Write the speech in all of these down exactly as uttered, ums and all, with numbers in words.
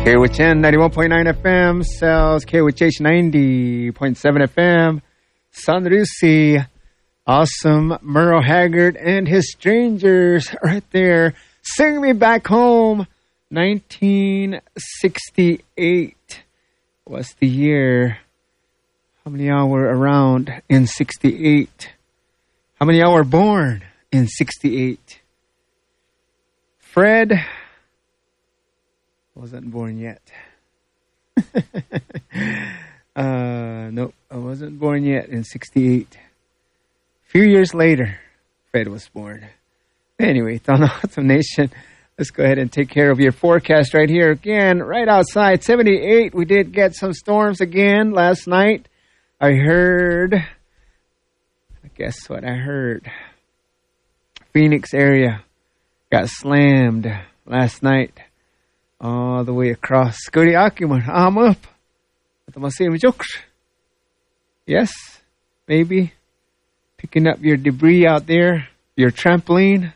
K W H N ninety-one point nine F M, Cells K W H ninety point seven F M, San Lucy, awesome Merle Haggard and his Strangers right there. Sing Me Back Home, nineteen sixty-eight was the year. How many y'all were around in sixty-eight? How many y'all were born in sixty-eight? Fred wasn't born yet. uh, nope, I wasn't born yet in sixty-eight. A few years later, Fred was born. Anyway, Tono Awesome Nation, let's go ahead and take care of your forecast right here. Again, right outside, seventy-eight. We did get some storms again last night. I heard, I guess what I heard, Phoenix area got slammed last night. All the way across. Scotty Akiman, I'm up. Yes, maybe. Picking up your debris out there, your trampoline.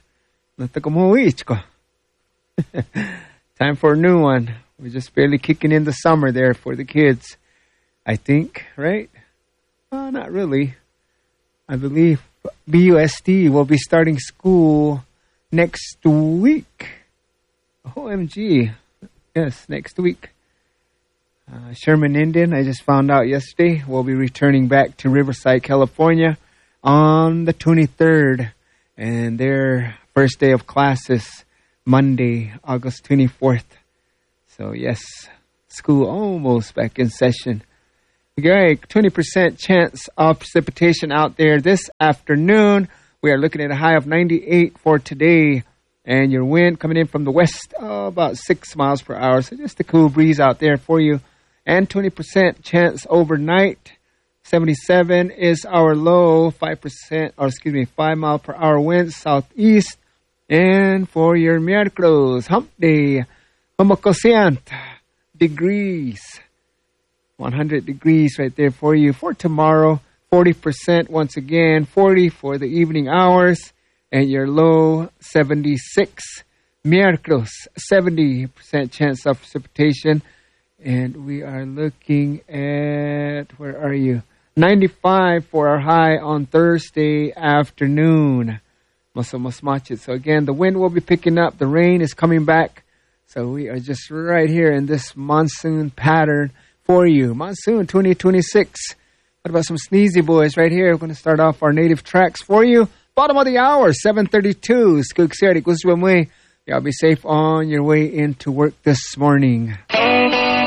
Time for a new one. We're just barely kicking in the summer there for the kids. I think, right? Uh, not really. I believe B U S D will be starting school next week. O M G. Yes, next week. Uh, Sherman Indian, I just found out yesterday, will be returning back to Riverside, California on the twenty-third. And their first day of classes, Monday, August twenty-fourth. So, yes, school almost back in session. Okay, twenty percent chance of precipitation out there this afternoon. We are looking at a high of ninety-eight for today. And your wind coming in from the west, oh, about six miles per hour. So just a cool breeze out there for you. And twenty percent chance overnight. seventy-seven is our low. five percent, or excuse me, five mile per hour winds southeast. And for your miércoles, hump day, humacosient degrees. one hundred degrees right there for you. For tomorrow, forty percent once again. forty for the evening hours. And your low, seventy-six. Miércoles, seventy percent chance of precipitation. And we are looking at, where are you? ninety-five for our high on Thursday afternoon. So again, the wind will be picking up. The rain is coming back. So we are just right here in this monsoon pattern for you. Monsoon twenty twenty-six. What about some sneezy boys right here? We're going to start off our native tracks for you. Bottom of the hour, seven thirty-two. Skug Seri, Y'all be safe on your way into work this morning.